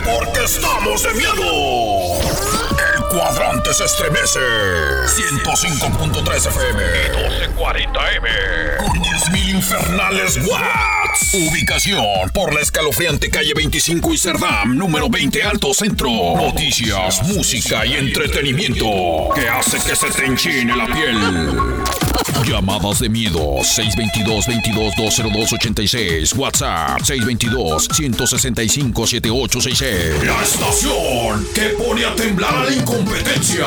porque estamos de miedo. El cuadrante se estremece. 105.3 FM y 1240 M. Con 10.000 infernales watts. Ubicación por la escalofriante calle 25 y Cerdam, número 20 Alto Centro. Noticias, música y entretenimiento que hace que se te enchine la piel. Llamadas de miedo 622-22-202-86. WhatsApp 622-165-7866. La estación que pone a temblar a la incompetencia.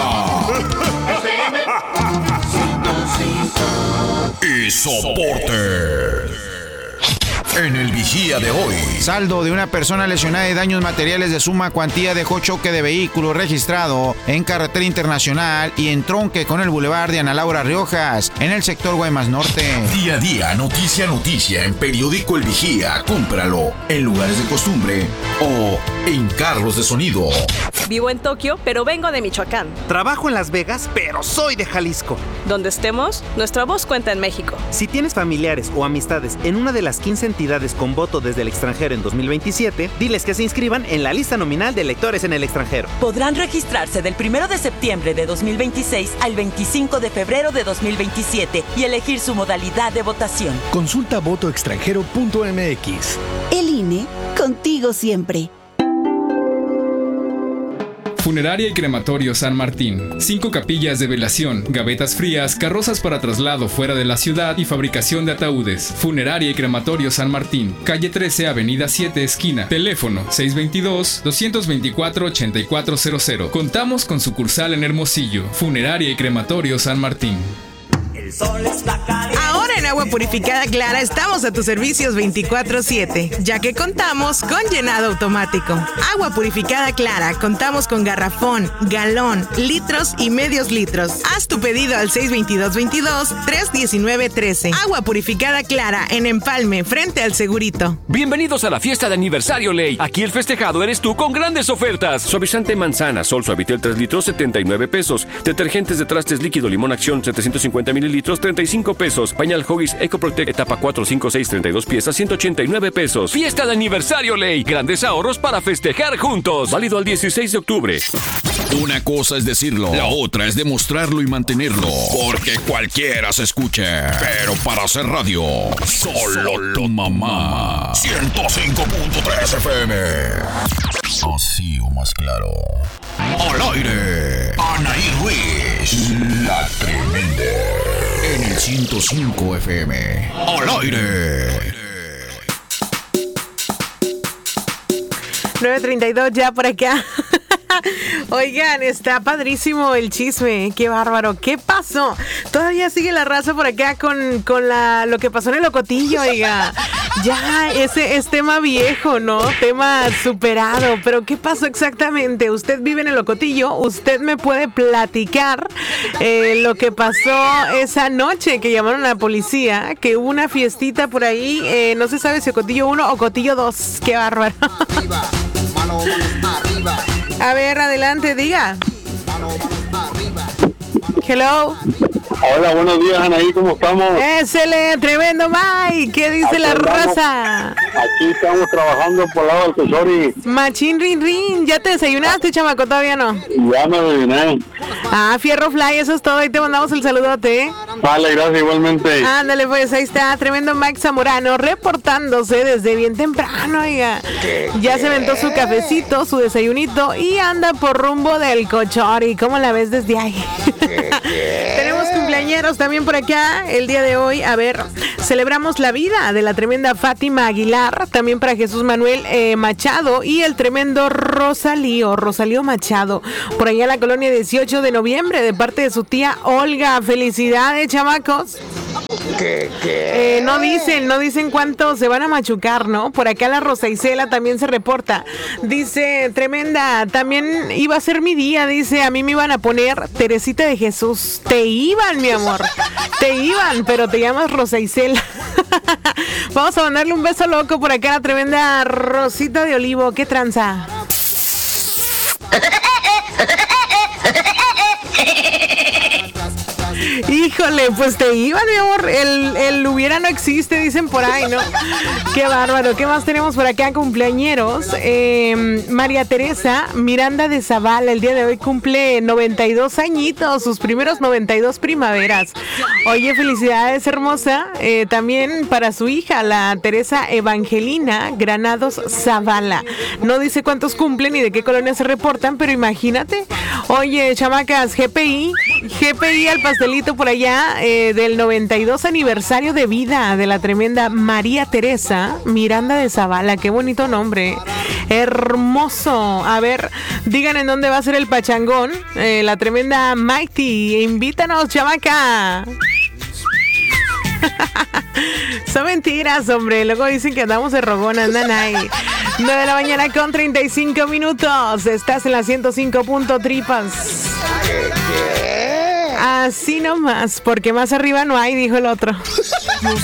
Y soporte. En el Vigía de hoy. Saldo de una persona lesionada y daños materiales de suma cuantía dejó choque de vehículo registrado en carretera internacional y entronque con el bulevar de Ana Laura Riojas en el sector Guaymas Norte. Día a día, noticia a noticia en Periódico El Vigía. Cómpralo en lugares de costumbre o en carros de sonido. Vivo en Tokio, pero vengo de Michoacán. Trabajo en Las Vegas, pero soy de Jalisco. Donde estemos, nuestra voz cuenta en México. Si tienes familiares o amistades en una de las 15 entidades con voto desde el extranjero en 2027, diles que se inscriban en la lista nominal de electores en el extranjero. Podrán registrarse del 1 de septiembre de 2026 al 25 de febrero de 2027 y elegir su modalidad de votación. Consulta votoextranjero.mx. El INE, contigo siempre. Funeraria y Crematorio San Martín. 5 capillas de velación, gavetas frías, carrozas para traslado fuera de la ciudad y fabricación de ataúdes. Funeraria y Crematorio San Martín. Calle 13, Avenida 7, esquina. Teléfono 622-224-8400. Contamos con sucursal en Hermosillo. Funeraria y Crematorio San Martín. Ahora en Agua Purificada Clara estamos a tus servicios 24/7, ya que contamos con llenado automático. Agua Purificada Clara, contamos con garrafón, galón, litros y medios litros. Haz tu pedido al 622-319-13. Agua Purificada Clara, en Empalme, frente al Segurito. Bienvenidos a la fiesta de aniversario Ley. Aquí el festejado eres tú con grandes ofertas. Suavizante manzana, Sol Suavitel 3 litros, 79 pesos. Detergentes de trastes líquido Limón Acción 750 mililitros, 35 pesos. Pañal Huggies EcoProtect etapa 4, 5, 6, 32 piezas, 189 pesos. Fiesta de aniversario Ley. Grandes ahorros para festejar juntos. Válido al 16 de octubre. Una cosa es decirlo, la otra es demostrarlo y mantenerlo. Porque cualquiera se escucha. Pero para hacer radio, solo tu mamá. 105.3 FM. Así o más claro. Al aire, Anaí Ruiz, la tremenda. En el 105 FM. Al aire. 9:32 ya por acá. Oigan, está padrísimo el chisme, qué bárbaro, ¿qué pasó? Todavía sigue la raza por acá con lo que pasó en el Ocotillo, oiga. Ya, ese es tema viejo, ¿no? Tema superado, pero ¿qué pasó exactamente? Usted vive en el Ocotillo, usted me puede platicar lo que pasó esa noche que llamaron a la policía, que hubo una fiestita por ahí, no se sabe si Ocotillo 1 o Ocotillo 2, qué bárbaro. Arriba, mano arriba. A ver, adelante, diga. Hello. Hola, buenos días, Anaí, ¿cómo estamos? Excelente, tremendo, Mike. ¿Qué dice aquí la raza? Aquí estamos trabajando por el lado del Tesori. Machín, rin, rin. ¿Ya te desayunaste, chamaco? ¿Todavía no? Ya me desayuné. Ah, fierro fly, eso es todo. Ahí te mandamos el saludote, ¿eh? Vale, gracias, igualmente. Ándale, pues, ahí está, tremendo Mike Zamorano, reportándose desde bien temprano, oiga. Ya se aventó su cafecito, su desayunito y anda por rumbo del Cochori. ¿Cómo la ves desde ahí? Tenemos cumpleañeros también por acá el día de hoy. A ver, celebramos la vida de la tremenda Fátima Aguilar, también para Jesús Manuel Machado y el tremendo Rosalío Machado, por allá en la colonia 18 de noviembre, de parte de su tía Olga. Felicidades, chamacos. No dicen cuánto se van a machucar, ¿no? Por acá la Rosa Isela también se reporta. Dice, tremenda, también iba a ser mi día, dice, a mí me iban a poner Teresita de Jesús. Te iban, mi amor, te iban, pero te llamas Rosa Isela. Vamos a mandarle un beso loco por acá a la tremenda Rosita de Olivo. ¿Qué tranza? Híjole, pues te iban, mi amor. El hubiera no existe, dicen por ahí, ¿no? Qué bárbaro. ¿Qué más tenemos por acá? Cumpleañeros. María Teresa Miranda de Zavala, el día de hoy cumple 92 añitos, sus primeros 92 primaveras. Oye, felicidades, hermosa. También para su hija, la Teresa Evangelina Granados Zavala. No dice cuántos cumplen ni de qué colonia se reportan, pero imagínate. Oye, chamacas, GPI al pastelito por allá del 92 aniversario de vida de la tremenda María Teresa Miranda de Zavala. Qué bonito nombre. Hermoso. A ver, digan en dónde va a ser el pachangón. La tremenda Mighty. Invítanos, chamaca. Son mentiras, hombre. Luego dicen que andamos de rogón, andan ahí. 9 de la mañana con 35 minutos. Estás en la 105.tripas. Así nomás, porque más arriba no hay, dijo el otro. Yo